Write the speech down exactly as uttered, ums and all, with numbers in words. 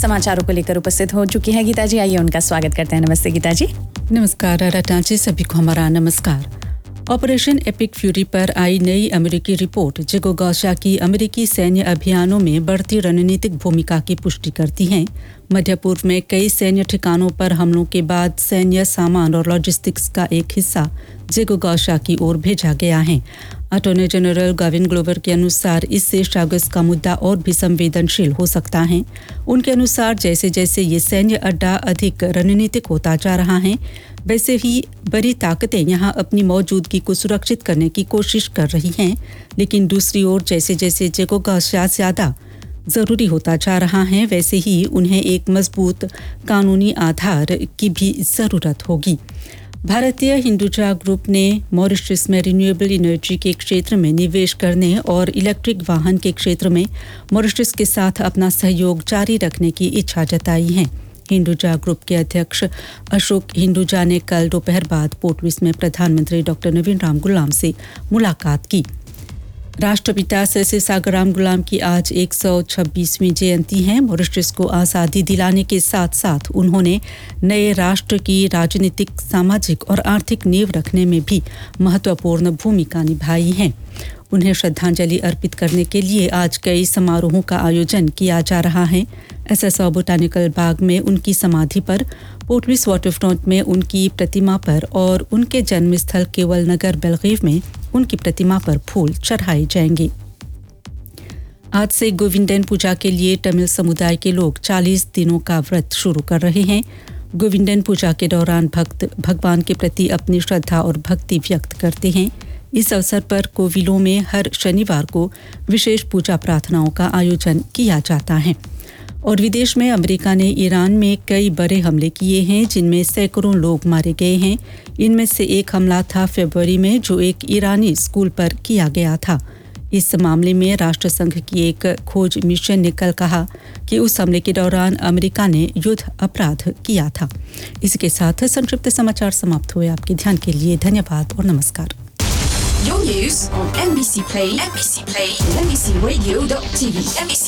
समाचारों को लेकर उपस्थित हो चुकी है गीता जी। आइए उनका स्वागत करते हैं। नमस्ते गीता जी। नमस्कार रटा जी, सभी को हमारा नमस्कार। ऑपरेशन एपिक फ्यूरी पर आई नई अमेरिकी रिपोर्ट जिगो गौशा की अमेरिकी सैन्य अभियानों में बढ़ती रणनीतिक भूमिका की पुष्टि करती है। मध्य पूर्व में कई सैन्य ठिकानों पर हमलों के बाद सैन्य सामान और लॉजिस्टिक्स का एक हिस्सा जिगो गौशा की ओर भेजा गया है। अटॉर्नी जनरल गाविन ग्लोवर के अनुसार इससे शागस का मुद्दा और भी संवेदनशील हो सकता है। उनके अनुसार जैसे जैसे ये सैन्य अड्डा अधिक रणनीतिक होता जा रहा है, वैसे ही बड़ी ताकतें यहाँ अपनी मौजूदगी को सुरक्षित करने की कोशिश कर रही हैं। लेकिन दूसरी ओर जैसे जैसे जिगो गौशा ज़्यादा ज़रूरी होता जा रहा है, वैसे ही उन्हें एक मजबूत कानूनी आधार की भी ज़रूरत होगी। भारतीय हिंदुजा ग्रुप ने मॉरिशस में रिन्यूएबल एनर्जी के क्षेत्र में निवेश करने और इलेक्ट्रिक वाहन के क्षेत्र में मॉरिशस के साथ अपना सहयोग जारी रखने की इच्छा जताई है। हिंदुजा ग्रुप के अध्यक्ष अशोक हिंदुजा ने कल दोपहर बाद पोर्ट लुइस में प्रधानमंत्री डॉक्टर नवीन राम गुलाम से मुलाकात की। राष्ट्रपिता सर सागराम गुलाम की आज एक सौ छब्बीसवीं जयंती है। मॉरिशस को आज़ादी दिलाने के साथ साथ उन्होंने नए राष्ट्र की राजनीतिक, सामाजिक और आर्थिक नींव रखने में भी महत्वपूर्ण भूमिका निभाई है। उन्हें श्रद्धांजलि अर्पित करने के लिए आज कई समारोहों का आयोजन किया जा रहा है। एसएसओ बोटानिकल बाग में उनकी समाधि पर, पोर्ट लुइस वाटरफ्रंट में उनकी प्रतिमा पर और उनके जन्मस्थल केवल नगर बेलगीव में उनकी प्रतिमा पर फूल चढ़ाए जाएंगे। आज से गोविंदन पूजा के लिए तमिल समुदाय के लोग चालीस दिनों का व्रत शुरू कर रहे हैं। गोविंदन पूजा के दौरान भक्त भगवान के प्रति अपनी श्रद्धा और भक्ति व्यक्त करते हैं। इस अवसर पर कोविलों में हर शनिवार को विशेष पूजा प्रार्थनाओं का आयोजन किया जाता है। और विदेश में अमेरिका ने ईरान में कई बड़े हमले किए हैं, जिनमें सैकड़ों लोग मारे गए हैं। इनमें से एक हमला था फरवरी में, जो एक ईरानी स्कूल पर किया गया था। इस मामले में राष्ट्रसंघ की एक खोज मिशन ने कल कहा कि उस हमले के दौरान अमेरिका ने युद्ध अपराध किया था। इसके साथ संक्षिप्त समाचार समाप्त हुए। आपके ध्यान के लिए धन्यवाद और नमस्कार। Your news on M B C Play, M B C Play, M B C radio dot T V, M B C